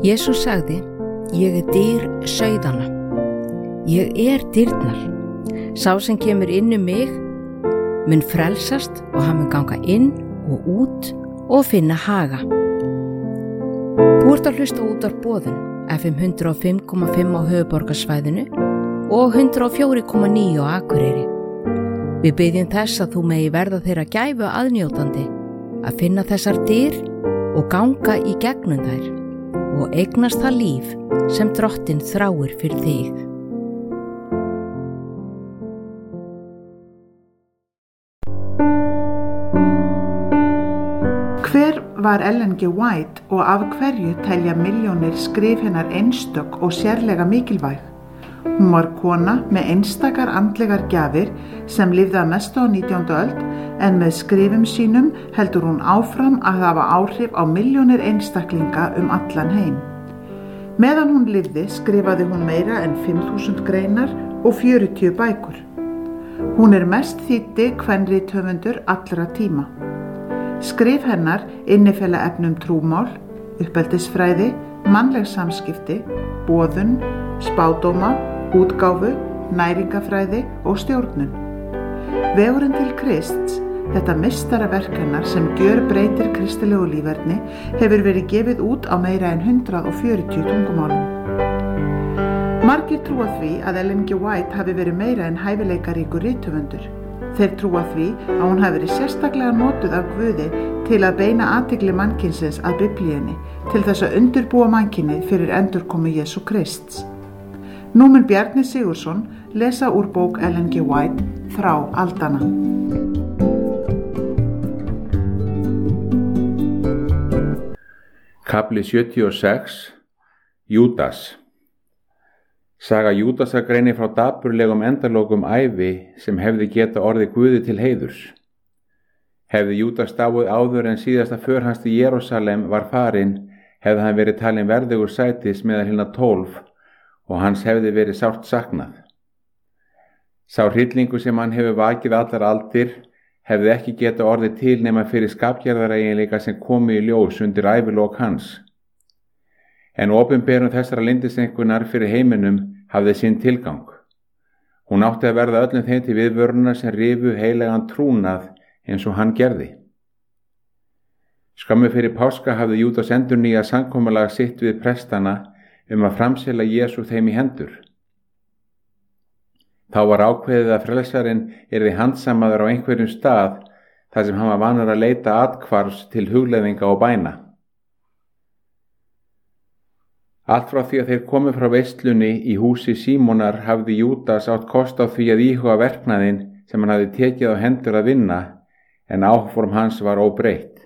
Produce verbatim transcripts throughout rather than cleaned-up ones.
Jesús sagði, ég er dyr sauðanna. Ég er dyrnar. Sá sem kemur inn um mig mun frelsast og hann mun ganga inn og út og finna haga. Þú ert að hlusta út á boðun F M hundrað og fimm komma fimm á höfuðborgarsvæðinu og hundrað og fjögur komma níu á Akureyri. Við biðjum þess að þú megi verða þeirra gæfu aðnjótandi að finna þessar dyr og ganga í gegnum þær og eignast það líf sem Drottinn þráir fyrir þig. Hver var Ellen G. White og af hverju telja milljónir skrif hennar einstök og sérlega mikilvæg? Hún var kona með einstakar andlegar gjafir sem lifði að mestu á nítjándu öld en með skrifum sínum heldur hún áfram að hafa áhrif á milljónir einstaklinga um allan heim. Meðan hún lifði skrifaði hún meira en fimm þúsund greinar og fjörutíu bækur. Hún er mest þýddi kvenrithöfundur allra tíma. Skrif hennar innifela efnum trúmál, uppeldisfræði, mannleg samskipti, boðun, spádóma, útgáfu, næringafræði og stjórnun. Vegurinn til Krists, þetta meistaraverk hennar sem gjörbreytir kristilegu líferni, hefur verið gefið út á meira en hundrað og fjörutíu tungumálum. Margir trúa því að Ellen G. White hafi verið meira en hæfileikaríkur rithöfundur. Þeir trúa því að hún hafi verið sérstaklega notuð af Guði til að beina athygli mannkynsins að Biblíunni, til þess að undirbúa mannkynið fyrir endurkomu Jesú Krists. Nú mun Bjarni Sigurðsson lesa úr bók Ellen G. White, Frá aldanna. Kafli sjötíu og sex. Júdas. Saga Júdasar greinir frá dapurlegum endalokum ævi sem hefði geta orðið Guði til heiðurs. Hefði Júdas dáið áður en síðasta för hans til Jerúsalem var farin, hefði hann verið talinn verðugur sætis meðal hinna tólf og hans hefði verið sárt saknað. Sá hryllingur sem hann hefur vakið allar aldir hefði ekki geta orðið til nema fyrir skapgerðareiginleika sem komu í ljós undir ævilok hans. En opinberun þessara leyndiseinkunnar fyrir heiminum hafði sinn tilgang. Hún átti að verða öllum þeim til viðvörunar sem rifu heilagan trúnað eins og hann gerði. Skömmu fyrir páska hafði Júdas endurnýjað samkomulag sitt við prestana um að framsela Jesú þeim í hendur. Þá var ákveðið að frelsarinn yrði handsamaður á einhverjum stað þar sem hann var vanur að leita athvarfs til hugleiðinga og bæna. Allt frá því að þeir komu frá veislunni í húsi Símonar hafði Júdas átt kost á því að íhuga verknaðinn sem hann hafði tekið á hendur að vinna, en áform hans var óbreytt.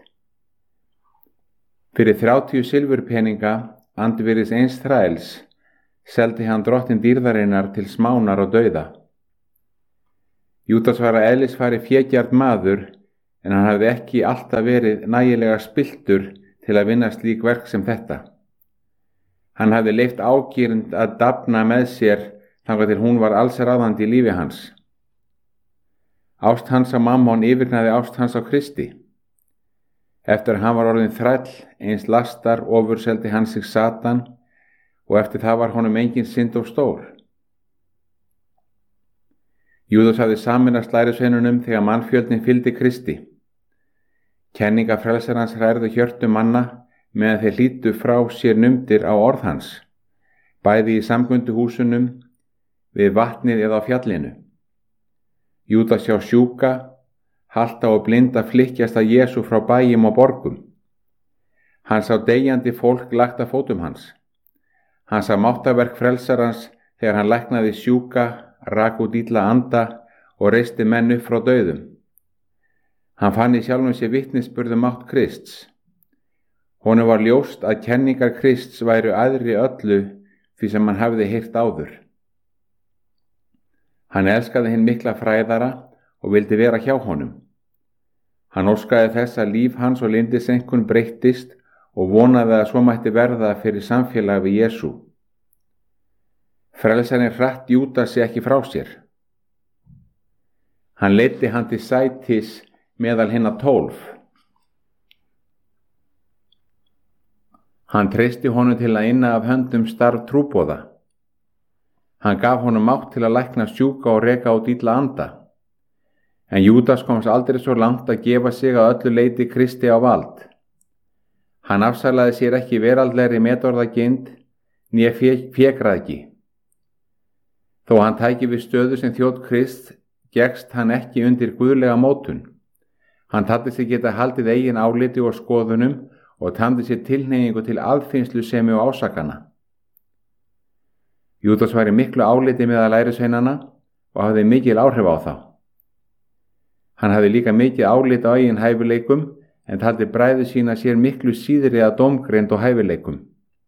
Fyrir þrjátíu silfurpeninga, andvirðis eins þræls, seldi hann Drottinn dýrðarinnar til smánar og dauða. Júdas var að eðlisfari fégjart maður, en hann hafði ekki alltaf verið nægilega spilltur til að vinna slík verk sem þetta. Hann hafði leyft ágirnd að dafna með sér þangað til hún var alls ráðandi í lífi hans. Ást hans á Mammon yfirgnæfði ást hans á Kristi. Eftir að hann var orðinn þræll, eins lastar ofurseldi hann sig Satan og eftir það var honum engin synd of stór. Júdas hafði sameinast lærisveinunum þegar mannfjöldinn fylgdi Kristi. Kenninga frelsarans hrærðu hjörtu manna meðan þeir hlýddu frá sér numdir á orð hans, bæði í samkunduhúsunum, við vatnið eða á fjallinu. Júdas sjá sjúka, halta og blinda flykkjast að Jesú frá bæjum og borgum. Hann sá deyjandi fólk lagt að fótum hans. Hann sá máttaverk frelsarans þegar hann læknaði sjúka, rak út illa anda og reisti menn upp frá dauðum. Hann fann í sjálfum sér vitnisburð um mátt Krists. Honum var ljóst að kenningar Krists væru æðri öllu því sem hann hafði heyrt áður. Hann elskaði hinn mikla fræðara og vildi vera hjá honum. Hann óskaði þess að líf hans og lyndiseinkun breyttist og vonaði að svo mætti verða fyrir samfélag við Jesú. Frelsarinn hratt Júdasi ekki frá sér. Hann leiddi hann til sætis meðal hinna tólf. Hann treysti honum til að inna af höndum starf trúboða. Hann gaf honum mátt til að lækna sjúka og reka út illa anda. En Júdas komst aldrei svo langt að gefa sig að öllu leyti Kristi á vald. Hann afsalaði sér ekki veraldlegri metorðagind né fékræðgi. Þó hann tæki við stöðu sem þjónn Krists, gekkst hann ekki undir guðlega mótun. Hann taldi sig geta haldið eigin áliti og skoðunum og tamdi sér tilhneigingu til aðfinnslusemi og ásakana. Júdas var í miklu áliti meðal lærisveinanna og hafði mikil áhrif á þá. Hann hafði líka mikið álit á eigin hæfileikum en taldi bræður sína sér miklu síðri að dómgreind og hæfileikum.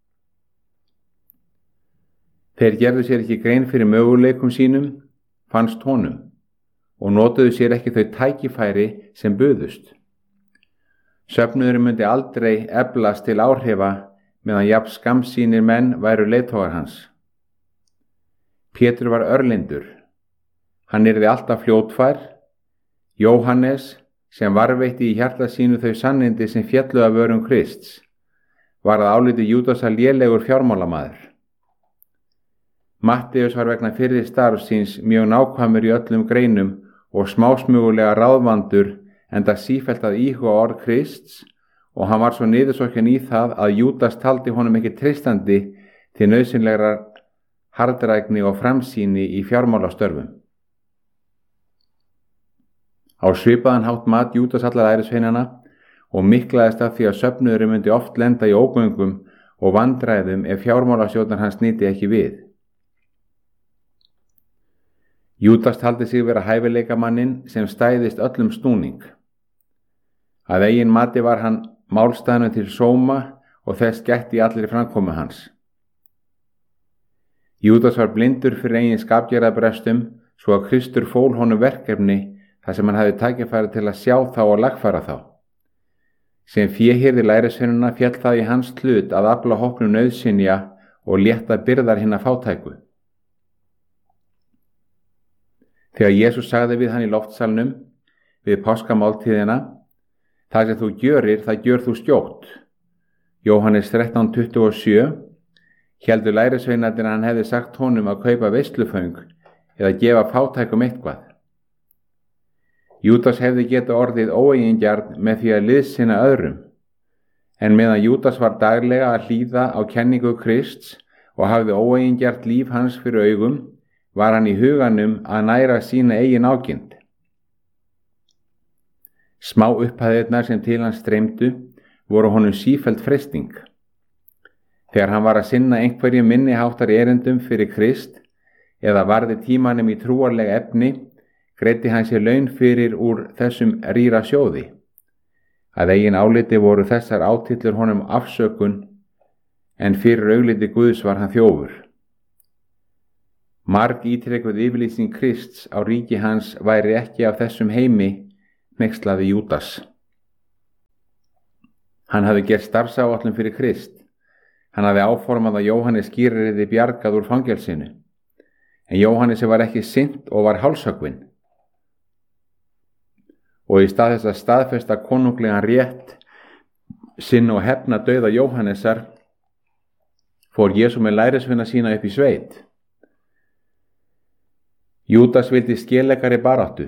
Þeir gerðu sér ekki grein fyrir möguleikum sínum, fannst honum, og notuðu sér ekki þau tækifæri sem buðust. Söfnuðurinn myndi aldrei eflast til áhrifa meðan jafn skammsýnir menn væru leiðtogar hans. Pétur var örlindur. Hann yrði alltaf fljótfær. Jóhannes, sem varveitti í hjarta sínu þau sannindi sem féllu af vörum Krists, var að áliti Júdasar lélegur fjármálamaður. Matteus var vegna fyrri starf síns mjög nákvæmur í öllum greinum og smásmugulega ráðvandur enda sífellt að íhuga orð Krists og hann var svo niðursokkin í það að Júdas taldi honum ekki treystandi til nauðsynlegrar harðrækni og framsýni í fjármálastörfum. Á svipaðan hátt mat Júdas alla lærisveinana og miklaðist af því að söfnuðurinn myndi oft lenda í ógöngum og vandræðum ef fjármálastjórnar hans nyti ekki við. Júdas taldi sig vera hæfileikamannin sem stæðist öllum snúning. Að eigin mati var hann málstæðnum til sóma og þess gætti í allri framkomu hans. Júdas var blindur fyrir eigin skapgerðarbrestum svo að Kristur fól honum verkefni þar sem hann hafði tækifæri til að sjá þá og lagfæra þá. Sem féhirði lærisveinanna féll það í hans hlut að afla hópnum nauðsynja og létta byrðar hinna fátæku. Þegar Jesús sagði við hann í loftsalnum við páskamáltíðina: "Það sem þú gjörir, það gjör þú skjótt." Jóhannes þrettán tuttugu og sjö, héldu lærisveinarnir að hann hefði sagt honum að kaupa veisluföng eða gefa fátækum eitthvað. Júdas hefði getað orðið óeigingjarn með því að liðsinna öðrum, en meðan Júdas var daglega að hlýða á kenningu Krists og hafði óeigingjarnt líf hans fyrir augum, var hann í huganum að næra sína eigin ágind. Smá upphæðirnar sem til hans streymdu voru honum sífellt freisting. Þegar hann var að sinna einhverjum minni háttar erindum fyrir Krist eða varði tímanum í trúarlega efni, greiddi hann sér laun fyrir úr þessum rýra sjóði. Að eigin áliti voru þessar átillur honum afsökun, en fyrir augliti Guðs var hann þjófur. Marg ítrekuð yfirlýsing Krists á ríki hans væri ekki af þessum heimi, hneykslaði Júdas. Hann hafði gert starfsáætlun fyrir Krist. Hann hafði áformað að Jóhannes skíryrði bjargað úr fangelsinu, en Jóhannesi var ekki sinnt og var hálshöggvinn. Og í stað þess að staðfesta konunglegan rétt sinn og hefna dauða Jóhannesar, fór Jesú með lærisveina sína upp í sveit. Júdas vildi skelegari baráttu.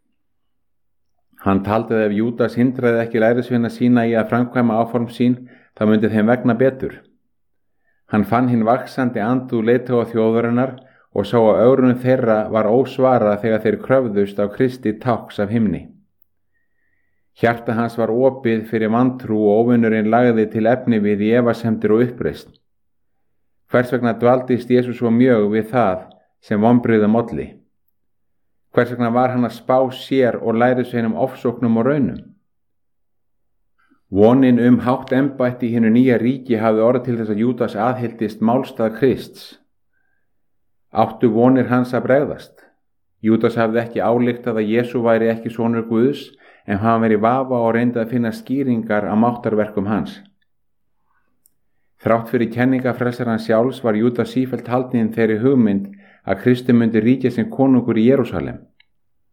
Hann taldi að ef Júdas hindraði ekki lærisveina sína í að framkvæma áform sín, þá myndi þeim vegna betur. Hann fann hinn vaxandi andúð leiðtoga þjóðarinnar og sá að ögrun þeirra var ósvarað þegar þeir kröfðust á Kristi tákns af himni. Hjarta hans var opið fyrir vantrú og óvinnurinn lagði til efni við í efasemdir og uppreisn. Hvers vegna dvaldist Jesús svo mjög við það sem vonbrigðum olli? Hvers vegna var hann að spá sér og lærisveinum ofsóknum og raunum? Vonin um hátt embætti í hinu nýja ríki hafði orðið til þess að Júdas aðhylltist málstað Krists. Áttu vonir hans að bregðast? Júdas hafði ekki ályktað að Jesú væri ekki sonur Guðs, en hann verið vafa og reyndi að finna skýringar á máttarverkum hans. Þrátt fyrir kenninga frelsarans sjálfs var Júdas sífellt haldinn þeirri hugmynd að Kristi myndi ríkja sem konungur í Jerúsalem.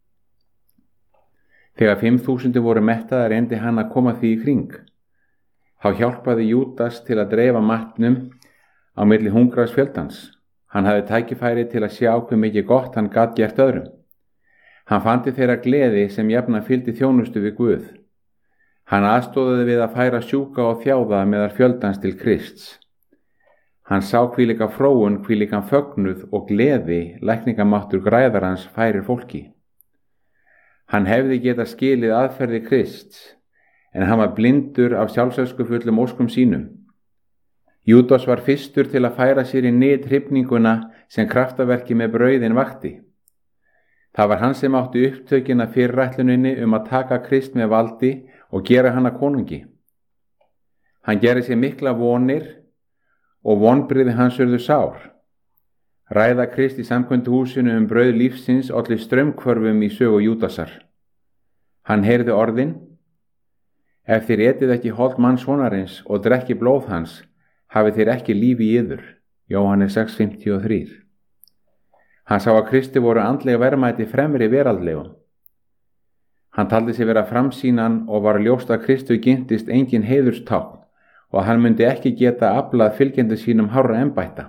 Þegar fimm þúsundir voru mettaðar reyndi hann að koma því í kring. Þá hjálpaði Júdas til að dreifa matnum á milli hungraðs fjöldans. Hann hafði tækifæri til að sjá hve mikið gott hann gat gert öðrum. Hann fandi þeirra gleði sem jafnan fylgdi þjónustu við Guð. Hann aðstóðaði við að færa sjúka og þjáða meðal fjöldans til Krists. Hann sá hvílíka fróun, hvílíkan fögnuð og gleði lækningamáttur græðarans færir fólki. Hann hefði getað skilið aðferði Krists, en hann var blindur af sjálfsöskufullum óskum sínum. Júdas var fyrstur til að færa sér í nið hrifninguna sem kraftaverki með brauðin vakti. Það var hann sem átti upptökin að fyrirætluninni um að taka Krist með valdi og gera hann að konungi. Hann gerði sér mikla vonir og vonbrigði hans urðu sár. Ræða Krist í samkvæmduhúsinu um brauð lífsins olli straumhvörfum í sögu Júdasar. Hann heyrði orðin: Ef þér etið ekki hold mannssonarins og drekki blóð hans, hafið þér ekki líf í yður. Jóhannes sex fimmtíu og þrjú. Hann sá að Kristi voru andlega verðmæti fremri veraldlegum. Hann taldi sig vera framsýnan og var ljóst að Kristu gintist engin heiðurstákn og hann myndi ekki geta aflað fylgjendur sínum hárra embætta.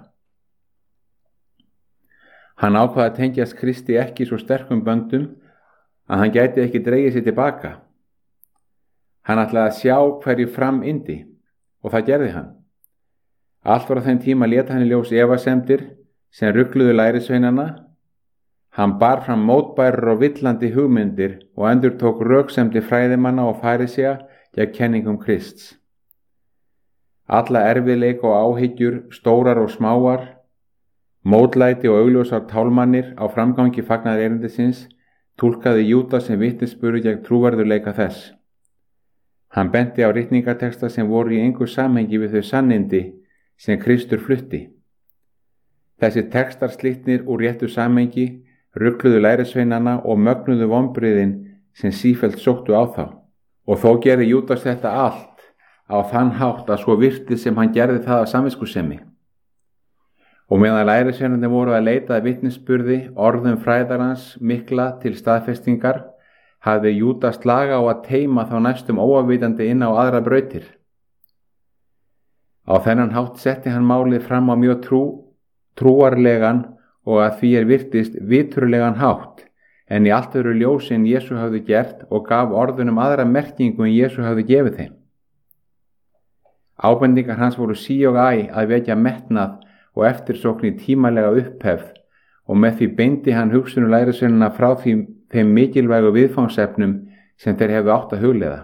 Hann ákvað að tengjast Kristi ekki svo sterkum böndum að hann gæti ekki dregið sér tilbaka. Hann ætlaði að sjá hverju fram yndi og það gerði hann. Allt var á þeim tíma lét hann í ljós efasemdir sem rugluðu lærisveinana. Hann bar fram mótbærar og villandi hugmyndir og endurtók röksemdi fræðimanna og farisea gegn kenningum Krists. Alla erfiðleika og áhyggjur, stórar og smáar, mótlæti og augljósar tálmannir á framgangi fagnaðar erindisins túlkaði Júdas sem vitnisburð gegn trúverðurleika þess. Hann benti á ritningarteksta sem voru í engu samhengi við þau sannindi sem Kristur flutti. Þessi tekstar slitnir úr réttu samhengi, rugluðu lærisveinana og mögnuðu vonbrigðin sem sífellt sóttu á þá. Og þó gerði Júdas þetta allt á þann hátt að svo virti sem hann gerði það af samviskusemi. Og meðan lærisveinarnir voru að leita að vitnisburði orðum fræðarans mikla til staðfestingar, hafði Júdas laga á að teima þá næstum óafvitandi inn á aðra brautir. Á þennan hátt setti hann málið fram á mjög trú, trúarlegan og að því er virtist viturlegan hátt, en í allt öðru ljósi en Jesú hafði gert og gaf orðunum aðra merkingu en Jesú hafði gefið þeim. Ábendingar hans voru sí og æ að vekja metnað og eftirsókn í tímalega upphefð og með því beindi hann hugsunum lærisveinana frá því, þeim mikilvægu viðfangsefnum sem þeir hefðu átt að hugleiða.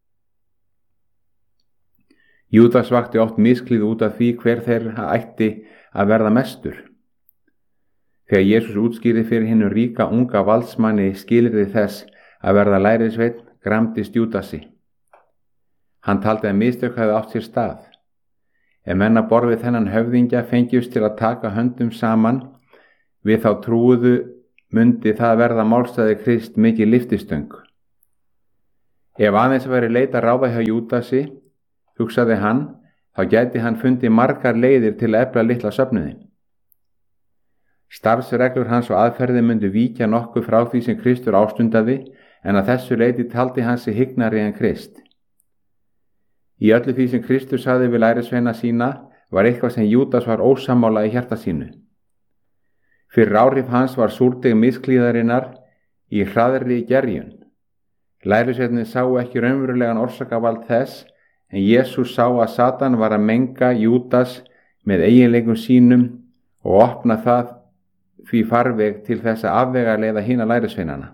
Júdas vakti oft misklíð út af því hver þeirra ætti að verða mestur. Þegar Jesús útskýrði fyrir hinu ríka unga valdsmanni skilyrði þess að verða lærisveinn, gramdist Júdasi. Hann taldi að mistök hefði átt sér stað. Ef menn að borð við þennan höfðingja fengjust til að taka höndum saman, við þá trúuðu mundi það verða málstæði Krist mikið lyftistöng. Ef aðeins væri leita ráða hjá Júdasi, hugsaði hann, þá gæti hann fundið margar leiðir til að efla litla söfnuðinn. Starfsreglur hans og aðferði myndu víkja nokkuð frá því sem Kristur ástundaði, en að þessu leyti taldi hann sig hygnari en Krist. Í öllu því sem Kristur sagði við lærisveina sína var eitthvað sem Júdas var ósammála í hjarta sínu. Fyrir áhrif hans var súrdeg misklíðarinnar í hraðri gerjun. Lærisveinarnir sáu ekki raunverulegan orsakavald þess, en Jesús sá að Satan var að menga Júdas með eiginleikum sínum og opna það því farveg til þess að afvegaleiða hina lærisveinana.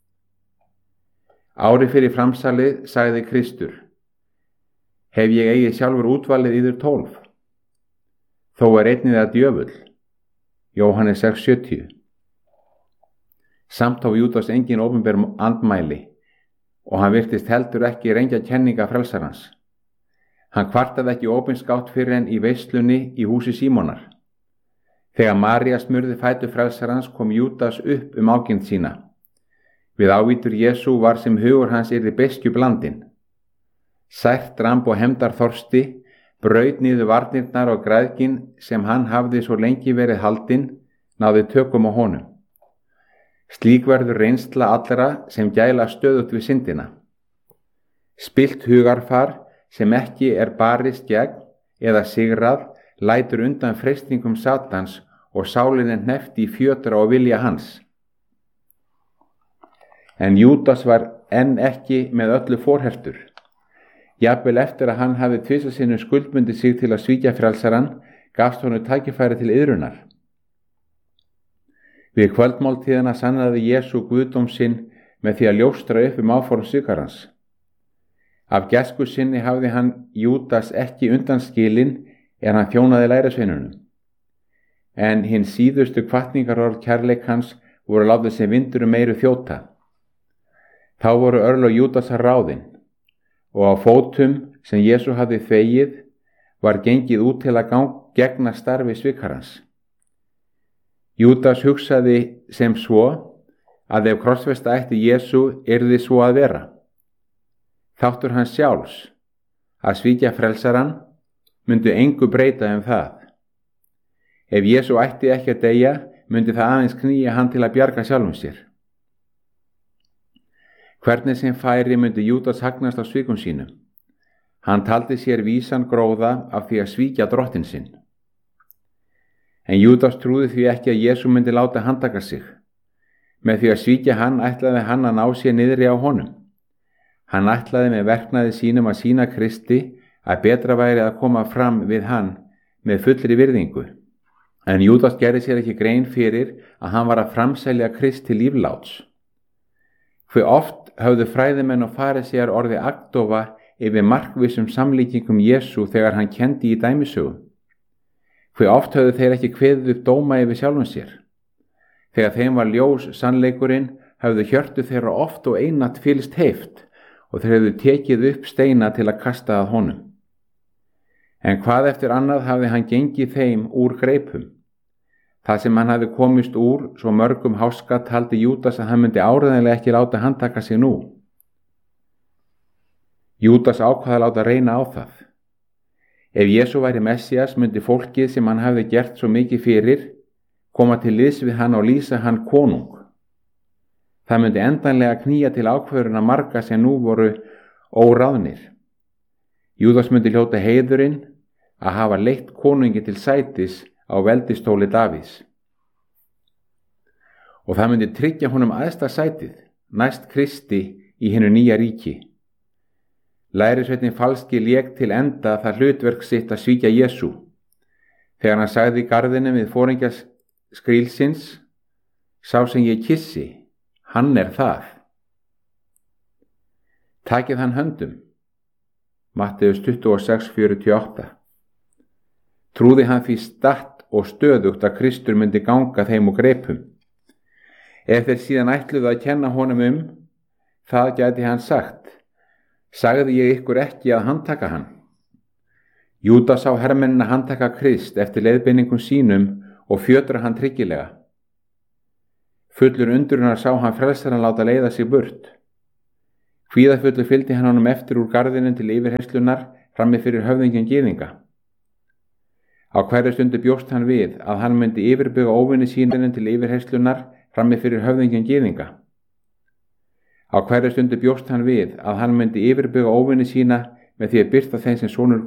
Ári fyrir framsalið sagði Kristur: Hef ég eigið sjálfur útvalið yður tólf? Þó er einnið að djöfull. Jóhannes sex sjötíu. Samt á Júdas engin opinber andmæli og hann virtist heldur ekki rengja kenninga frelsarans. Hann kvartaði ekki opinskátt fyrir en í veislunni í húsi Símonar. Þegar María smurði fætur frelsarans kom Júdas upp um ágirnd sína. Við ávítur Jesú var sem hugur hans yrði beiskju blandinn. Sært dramb og hefndarþorsti braut niður varnirnar og græðgin sem hann hafði svo lengi verið haldinn, náði tökum á honum. Slík verður reynsla allra sem gæla stöðugt við syndina. Spillt hugarfar sem ekki er barist gegn eða sigrað lætur undan freistingum Satans og sálin er hneppt í fjötra og vilja hans. En Júdas var enn ekki með öllu forhertur. Jafnvel eftir að hann hafi tvisvar sinnum skuldbundið sig til að svíkja frelsarann, gafst honum tækifæri til iðrunar. Við kvöldmáltíðina sannaði Jesú guðdóm sinn með því að ljóstra upp um áform svikarans. Af gæsku sinni hafði hann Júdas ekki undanskilinn en hann þjónaði lærisveinunum. En hinn síðustu hvatningarorð kærleikans voru látið sem vindur um meiru þjóta. Þá voru örlög Júdasar ráðin og á fótum sem Jesú hafði þvegið var gengið út til að gang, gegna starfi svikarans. Júdas hugsaði sem svo að ef krossfesta ætti Jesú yrði svo að vera. Þáttur hans sjálfs að svíkja frelsarann myndi engu breyta um það. Ef Jesú ætti ekki að deyja myndi það aðeins knýja hann til að bjarga sjálfum sér. Hvernig sem færi myndi Júdas hagnast á svikum sínum. Hann taldi sér vísan gróða af því að svíkja drottinn sinn. En Júdas trúði því ekki að Jesú myndi láta handtaka sig. Með því að svíkja hann ætlaði hann að ná sér niðri á honum. Hann ætlaði með verknaði sínum að sýna Kristi að betra væri að koma fram við hann með fullri virðingu. En Júdas gerði sér ekki grein fyrir að hann var að framselja Krist til lífláts. Hve oft höfðu fræðimenn og farisíar orðið agndofa yfir markvissum samlíkingum Jesú þegar hann kenndi í dæmisögum. Hve oft höfðu þeir ekki kveðið upp dóma yfir sjálfum sér. Þegar þeim var ljós sannleikurinn höfðu hjörtu þeirra oft og einatt fylst heift og þeir höfðu tekið upp steina til að kasta að honum. En hvað eftir annað hafði hann gengið þeim úr greipum. Það sem hann hafði komist úr svo mörgum háska taldi Júdas að hann myndi áreiðanlega ekki láta handtaka sig nú. Júdas ákvað að láta reyna á það. Ef Jesú væri Messías myndi fólkið sem hann hafði gert svo mikið fyrir koma til liðs við hann og lýsa hann konung. Það myndi endanlega knýja til ákvörðuna marga sem nú voru óráðnir. Júdas myndi hljóta heiðurinn að hafa leitt konungi til sætis á veldistóli Davíðs. Og það myndi tryggja honum æðsta sætið, næst Kristi í hinu nýja ríki. Lærisveinninn falski lék til enda það hlutverk sitt að svíkja Jesú. Þegar hann sagði í garðinum við foringja skrílsins, sá sem ég kissi, hann er það. Takið hann höndum. Matteus tuttugu og sex fjörutíu og átta. Trúði hann því statt og stöðugt að Kristur myndi ganga þeim og greipum. Ef þeir síðan ætluðu að kenna honum um, það gæti hann sagt, sagði ég ykkur ekki að handtaka hann. Júdas sá hermennina handtaka Krist eftir leiðbeiningum sínum og fjötra hann tryggilega. Fullur undrunar sá hann frelsarann láta leiða sig burt. Kvíðafullur fylgdi hann honum eftir úr garðinum til yfirherslunar frammi fyrir höfðingjum gyðinga. Á hverju stundu bjóst hann við að hann myndi yfirbuga óvinni sínum til yfirherslunar frammi fyrir höfðingjum gyðinga. Á hverju stundu bjóst hann við að hann myndi yfirbuga óvinni sína með því að birta þeim sem sonur